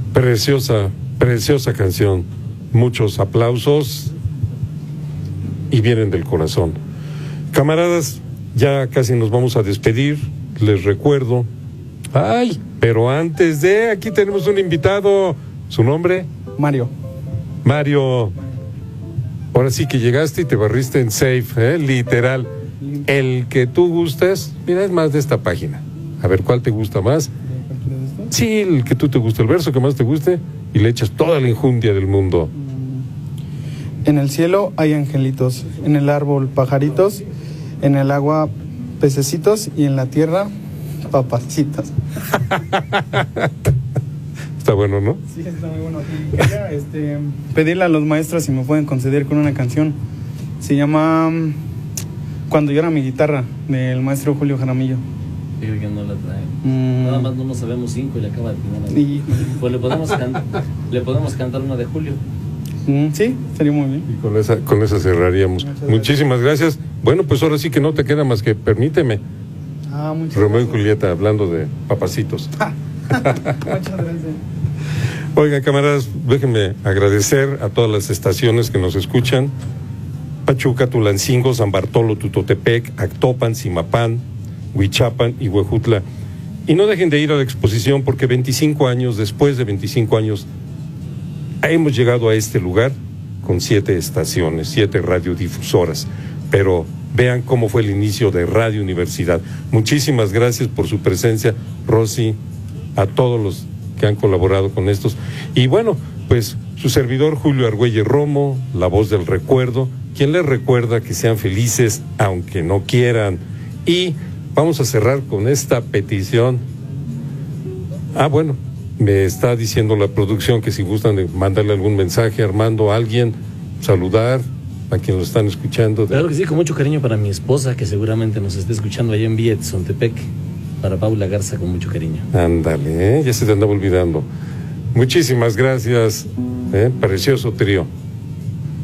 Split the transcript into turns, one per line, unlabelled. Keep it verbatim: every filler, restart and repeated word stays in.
Preciosa, preciosa canción. Muchos aplausos y vienen del corazón. Camaradas, ya casi nos vamos a despedir. Les recuerdo. Ay, pero antes de, aquí tenemos un invitado. ¿Su nombre?
Mario.
Mario. Ahora sí que llegaste y te barriste en safe, ¿eh? Literal. El que tú gustes, mira, es más de esta página. A ver, ¿cuál te gusta más? Sí, el que tú te guste, el verso que más te guste, y le echas toda la injundia del mundo.
En el cielo hay angelitos, en el árbol pajaritos, en el agua pececitos y en la tierra papacitos.
Está bueno, ¿no?
Sí, está muy bueno. Y quería este, pedirle a los maestros si me pueden conceder con una canción. Se llama Cuando llora mi guitarra, del maestro Julio Jaramillo.
Digo que no la trae.
Mm.
Nada más no nos sabemos cinco y le acaba de final.
Y...
Pues le podemos, can... le podemos cantar una de Julio.
Mm, sí, sería muy bien.
Y con esa, con esa cerraríamos. Muchas Muchísimas gracias. gracias. Bueno, pues ahora sí que no te queda más que permíteme.
Ah, muchas
Romeo
gracias.
y Julieta hablando de papacitos.
Muchas gracias.
Oigan, camaradas, déjenme agradecer a todas las estaciones que nos escuchan. Pachuca, Tulancingo, San Bartolo, Tutotepec, Actopan, Zimapán, Huichapan y Huejutla. Y no dejen de ir a la exposición porque veinticinco años, después de veinticinco años, hemos llegado a este lugar con siete estaciones, siete radiodifusoras. Pero vean cómo fue el inicio de Radio Universidad. Muchísimas gracias por su presencia, Rosy, a todos los que han colaborado con estos. Y bueno, pues su servidor Julio Argüelles Romo, la voz del recuerdo, quien les recuerda que sean felices aunque no quieran. Y vamos a cerrar con esta petición. Ah, bueno, me está diciendo la producción que si gustan de mandarle algún mensaje, Armando, a alguien, saludar a quien lo están escuchando.
Claro que sí, con mucho cariño para mi esposa, que seguramente nos esté escuchando allá en Viet, Sontepec. Para Paula Garza, con mucho cariño.
Ándale, ¿eh? Ya se te andaba olvidando. Muchísimas gracias, ¿eh? Precioso trío.